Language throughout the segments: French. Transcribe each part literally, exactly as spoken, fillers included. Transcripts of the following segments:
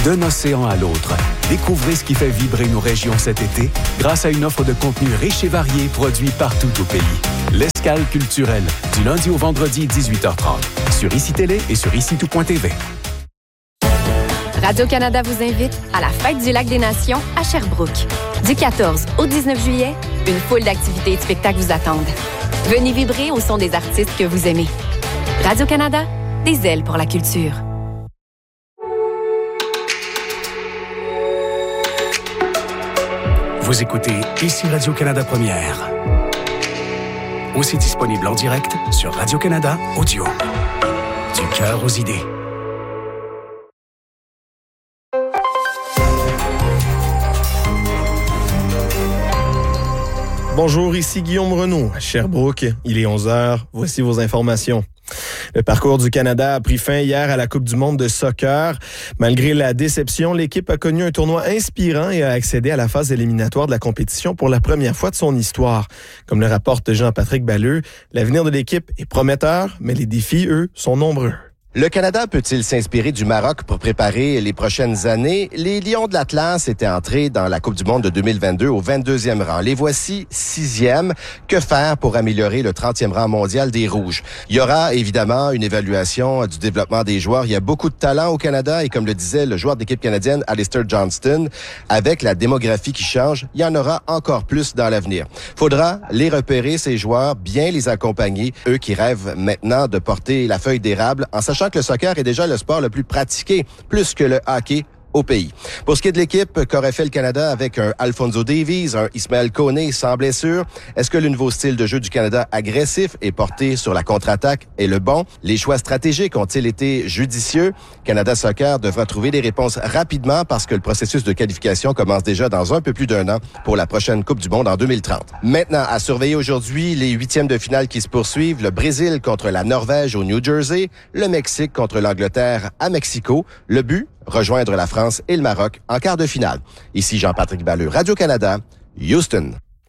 D'un océan à l'autre, découvrez ce qui fait vibrer nos régions cet été grâce à une offre de contenu riche et varié produit partout au pays. L'Escale culturelle, du lundi au vendredi, dix-huit heures trente, sur Ici Télé et sur ici tout point t v. Radio-Canada vous invite à la Fête du Lac des Nations à Sherbrooke. Du quatorze au dix-neuf juillet, une foule d'activités et de spectacles vous attendent. Venez vibrer au son des artistes que vous aimez. Radio-Canada, des ailes pour la culture. Vous écoutez Ici Radio-Canada Première. Aussi disponible en direct sur Radio-Canada Audio. Du cœur aux idées. Bonjour, ici Guillaume Renaud, à Sherbrooke. Il est onze heures. Voici vos informations. Le parcours du Canada a pris fin hier à la Coupe du monde de soccer. Malgré la déception, l'équipe a connu un tournoi inspirant et a accédé à la phase éliminatoire de la compétition pour la première fois de son histoire. Comme le rapporte Jean-Patrick Balleux, l'avenir de l'équipe est prometteur, mais les défis, eux, sont nombreux. Le Canada peut-il s'inspirer du Maroc pour préparer les prochaines années? Les Lions de l'Atlas étaient entrés dans la Coupe du monde de deux mille vingt-deux au vingt-deuxième rang. Les voici sixième. Que faire pour améliorer le trentième rang mondial des Rouges? Il y aura évidemment une évaluation du développement des joueurs. Il y a beaucoup de talent au Canada et comme le disait le joueur d'équipe canadienne Alistair Johnston, avec la démographie qui change, il y en aura encore plus dans l'avenir. Faudra les repérer, ces joueurs, bien les accompagner, eux qui rêvent maintenant de porter la feuille d'érable en sachant que le soccer est déjà le sport le plus pratiqué, plus que le hockey au pays. Pour ce qui est de l'équipe, qu'aurait fait le Canada avec un Alphonso Davies, un Ismaël Koné sans blessure? Est-ce que le nouveau style de jeu du Canada agressif et porté sur la contre-attaque est le bon? Les choix stratégiques ont-ils été judicieux? Canada Soccer devra trouver des réponses rapidement parce que le processus de qualification commence déjà dans un peu plus d'un an pour la prochaine Coupe du monde en deux mille trente. Maintenant, à surveiller aujourd'hui les huitièmes de finale qui se poursuivent. Le Brésil contre la Norvège au New Jersey, le Mexique contre l'Angleterre à Mexico. Le but? Rejoindre la France et le Maroc en quart de finale. Ici Jean-Patrick Balleux, Radio-Canada, Houston.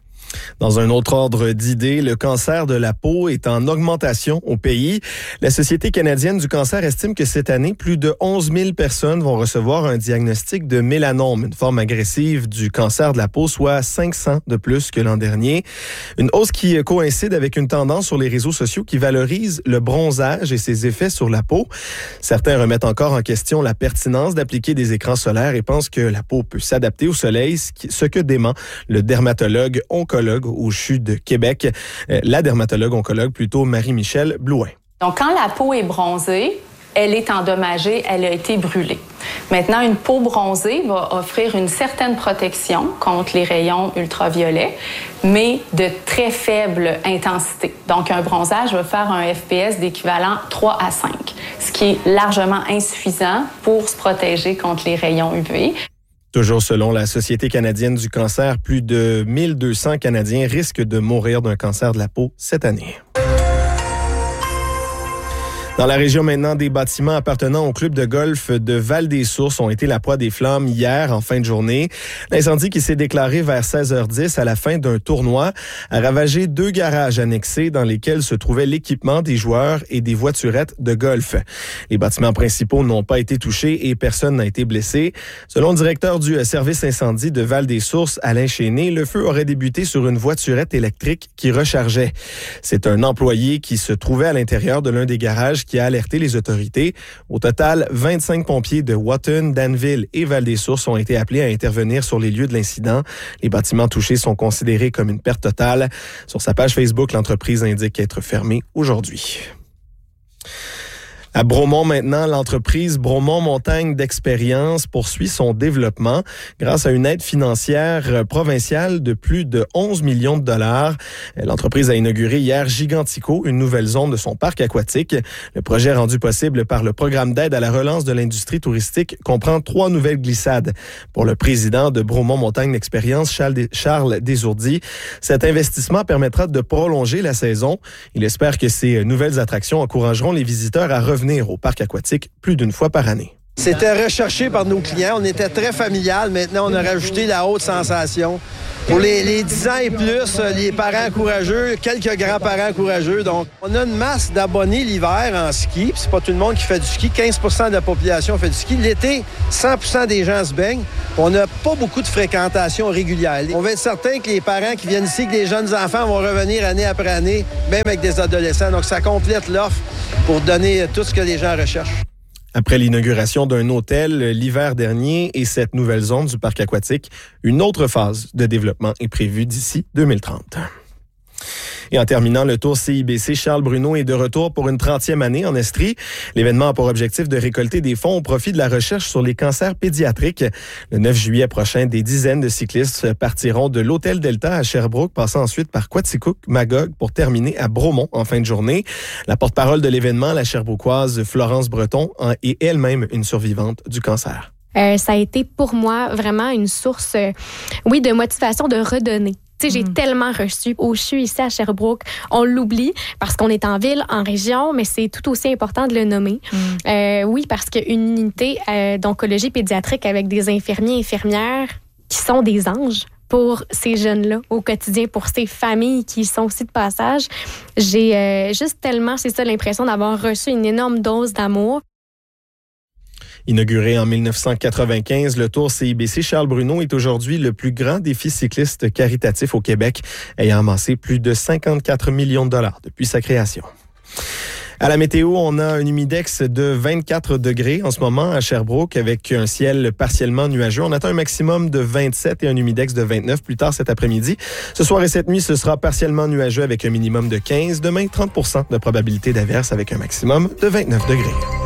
Dans un autre ordre d'idées, le cancer de la peau est en augmentation au pays. La Société canadienne du cancer estime que cette année, plus de onze mille personnes vont recevoir un diagnostic de mélanome, une forme agressive du cancer de la peau, soit cinq cents de plus que l'an dernier. Une hausse qui coïncide avec une tendance sur les réseaux sociaux qui valorise le bronzage et ses effets sur la peau. Certains remettent encore en question la pertinence d'appliquer des écrans solaires et pensent que la peau peut s'adapter au soleil, ce que dément le dermatologue oncologue au C H U de Québec, euh, la dermatologue oncologue plutôt Marie-Michel Blouin. Donc, quand la peau est bronzée, elle est endommagée, elle a été brûlée. Maintenant, une peau bronzée va offrir une certaine protection contre les rayons ultraviolets, mais de très faible intensité. Donc, un bronzage va faire un F P S d'équivalent trois à cinq, ce qui est largement insuffisant pour se protéger contre les rayons U V. Toujours selon la Société canadienne du cancer, plus de mille deux cents Canadiens risquent de mourir d'un cancer de la peau cette année. Dans la région maintenant, des bâtiments appartenant au club de golf de Val-des-Sources ont été la proie des flammes hier en fin de journée. L'incendie qui s'est déclaré vers seize heures dix à la fin d'un tournoi a ravagé deux garages annexés dans lesquels se trouvait l'équipement des joueurs et des voiturettes de golf. Les bâtiments principaux n'ont pas été touchés et personne n'a été blessé. Selon le directeur du service incendie de Val-des-Sources, Alain Chéné, le feu aurait débuté sur une voiturette électrique qui rechargeait. C'est un employé qui se trouvait à l'intérieur de l'un des garages qui a alerté les autorités. Au total, vingt-cinq pompiers de Wotton, Danville et Val-des-Sources ont été appelés à intervenir sur les lieux de l'incident. Les bâtiments touchés sont considérés comme une perte totale. Sur sa page Facebook, l'entreprise indique être fermée aujourd'hui. À Bromont maintenant, l'entreprise Bromont Montagne d'Expérience poursuit son développement grâce à une aide financière provinciale de plus de onze millions de dollars. L'entreprise a inauguré hier Gigantico, une nouvelle zone de son parc aquatique. Le projet rendu possible par le programme d'aide à la relance de l'industrie touristique comprend trois nouvelles glissades. Pour le président de Bromont Montagne d'Expérience, Charles Desourdis, cet investissement permettra de prolonger la saison. Il espère que ces nouvelles attractions encourageront les visiteurs à revenir au parc aquatique plus d'une fois par année. C'était recherché par nos clients. On était très familial. Maintenant, on a rajouté la haute sensation. Pour les, les dix ans et plus, les parents courageux, quelques grands-parents courageux. Donc, on a une masse d'abonnés l'hiver en ski. Puis c'est pas tout le monde qui fait du ski. quinze pour cent de la population fait du ski. L'été, cent pour cent des gens se baignent. On n'a pas beaucoup de fréquentation régulière. On va être certain que les parents qui viennent ici, que les jeunes enfants vont revenir année après année, même avec des adolescents. Donc, ça complète l'offre pour donner tout ce que les gens recherchent. Après l'inauguration d'un hôtel l'hiver dernier et cette nouvelle zone du parc aquatique, une autre phase de développement est prévue d'ici deux mille trente. Et en terminant, le Tour C I B C Charles Bruno est de retour pour une trentième année en Estrie. L'événement a pour objectif de récolter des fonds au profit de la recherche sur les cancers pédiatriques. Le neuf juillet prochain, des dizaines de cyclistes partiront de l'Hôtel Delta à Sherbrooke, passant ensuite par Quaticook, Magog pour terminer à Bromont en fin de journée. La porte-parole de l'événement, la Sherbrookoise Florence Breton, est elle-même une survivante du cancer. Euh, ça a été pour moi vraiment une source, euh, oui, de motivation de redonner. Tu sais, j'ai mmh. tellement reçu. Au C H U ici à Sherbrooke, on l'oublie parce qu'on est en ville, en région, mais c'est tout aussi important de le nommer. Mmh. Euh, oui, parce qu'une unité euh, d'oncologie pédiatrique avec des infirmiers et infirmières qui sont des anges pour ces jeunes-là au quotidien, pour ces familles qui sont aussi de passage, j'ai euh, juste tellement, c'est ça, l'impression d'avoir reçu une énorme dose d'amour. Inauguré en dix-neuf cent quatre-vingt-quinze, le Tour C I B C Charles Bruno est aujourd'hui le plus grand défi cycliste caritatif au Québec, ayant amassé plus de cinquante-quatre millions de dollars depuis sa création. À la météo, on a un humidex de vingt-quatre degrés en ce moment à Sherbrooke avec un ciel partiellement nuageux. On attend un maximum de vingt-sept et un humidex de vingt-neuf plus tard cet après-midi. Ce soir et cette nuit, ce sera partiellement nuageux avec un minimum de quinze. Demain, trente pour cent de probabilité d'averse avec un maximum de vingt-neuf degrés.